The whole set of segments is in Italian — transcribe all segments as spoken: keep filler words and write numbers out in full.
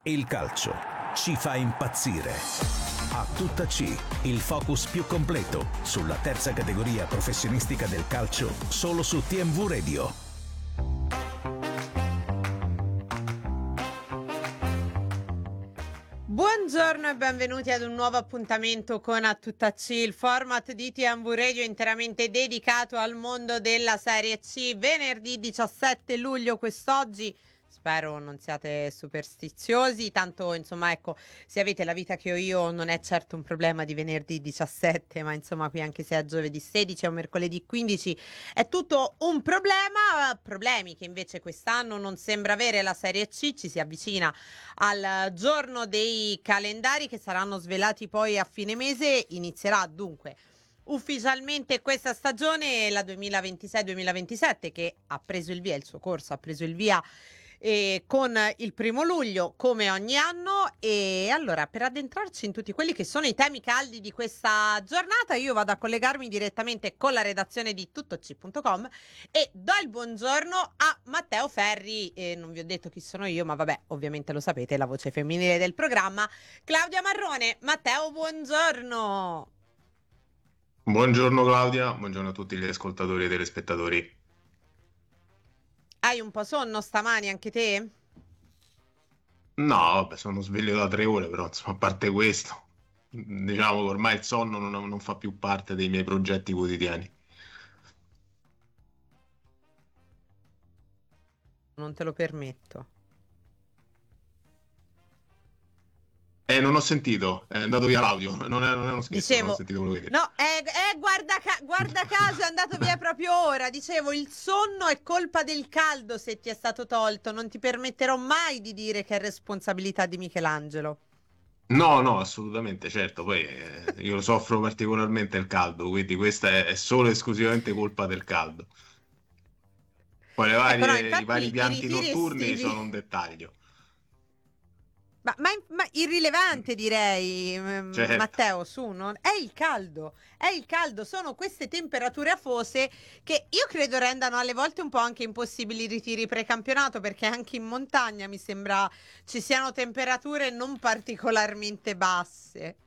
Il calcio ci fa impazzire. A tutta C, il focus più completo sulla terza categoria professionistica del calcio, solo su T M V Radio. Buongiorno e benvenuti ad un nuovo appuntamento con A Tutta C, il format di T M V Radio interamente dedicato al mondo della Serie C. Venerdì diciassette luglio quest'oggi. Spero non siate superstiziosi, tanto insomma ecco, se avete la vita che ho io non è certo un problema di venerdì diciassette, ma insomma qui anche se è giovedì sedici o mercoledì quindici è tutto un problema, problemi che invece quest'anno non sembra avere la Serie C. Ci si avvicina al giorno dei calendari che saranno svelati poi a fine mese. Inizierà dunque ufficialmente questa stagione, la duemilaventisei duemilaventisette, che ha preso il via, il suo corso ha preso il via E con il primo luglio come ogni anno. E allora, per addentrarci in tutti quelli che sono i temi caldi di questa giornata, io vado a collegarmi direttamente con la redazione di tuttoc punto com e do il buongiorno a Matteo Ferri. E non vi ho detto chi sono io, ma vabbè, ovviamente lo sapete, la voce femminile del programma, Claudia Marrone. Matteo, buongiorno. Buongiorno Claudia, buongiorno a tutti gli ascoltatori e telespettatori. Hai un po' sonno stamani anche te? No, vabbè, sono sveglio da tre ore, però insomma, a parte questo, diciamo che ormai il sonno non, non fa più parte dei miei progetti quotidiani. Non te lo permetto. Eh, non ho sentito, è andato via l'audio, non è, non è uno scherzo, non ho Dicevo, sentito quello che dici. no, eh, eh, guarda, ca- guarda caso è andato via proprio ora. Dicevo, il sonno è colpa del caldo se ti è stato tolto. Non ti permetterò mai di dire che è responsabilità di Michelangelo. No, no, assolutamente, certo, poi eh, io soffro particolarmente il caldo, quindi questa è, è solo e esclusivamente colpa del caldo. Poi le Ecco, no, varie, i infatti vari i pianti ritiri notturni estivi. sono un dettaglio, Ma, ma, ma irrilevante direi, mm, certo. Matteo, su, non... è il caldo, è il caldo, sono queste temperature afose che io credo rendano alle volte un po' anche impossibili i ritiri precampionato, perché anche in montagna mi sembra ci siano temperature non particolarmente basse.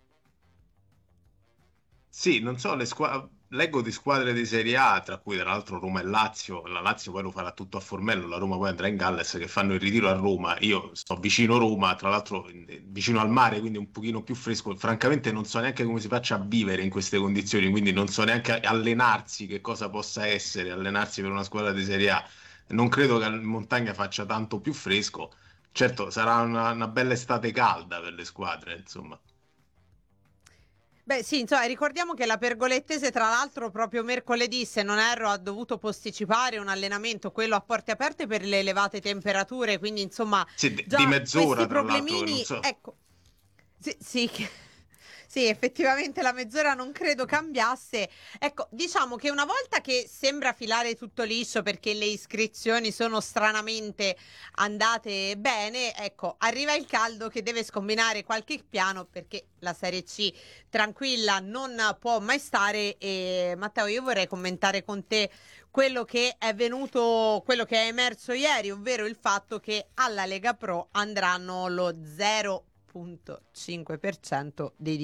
Sì, non so, le squa- leggo di squadre di Serie A, tra cui tra l'altro Roma e Lazio. La Lazio poi lo farà tutto a Formello, la Roma poi andrà in Galles, che fanno il ritiro a Roma. Io sto vicino Roma, tra l'altro eh, vicino al mare, quindi un pochino più fresco. Francamente non so neanche come si faccia a vivere in queste condizioni, quindi non so neanche allenarsi, che cosa possa essere allenarsi per una squadra di Serie A. Non credo che in montagna faccia tanto più fresco. Certo, sarà una, una bella estate calda per le squadre, insomma. Beh sì, insomma, ricordiamo che la Pergolettese tra l'altro proprio mercoledì, se non erro, ha dovuto posticipare un allenamento, quello a porte aperte per le elevate temperature, quindi insomma Sì, di di già mezz'ora, questi tra l'altro, che non problemini, so. ecco, sì, sì, che- sì, effettivamente la mezz'ora non credo cambiasse. Ecco, diciamo che una volta che sembra filare tutto liscio perché le iscrizioni sono stranamente andate bene, ecco, arriva il caldo che deve scombinare qualche piano perché la Serie C tranquilla non può mai stare. E Matteo, io vorrei commentare con te quello che è venuto, quello che è emerso ieri, ovvero il fatto che alla Lega Pro andranno lo zero virgola cinque per cento dei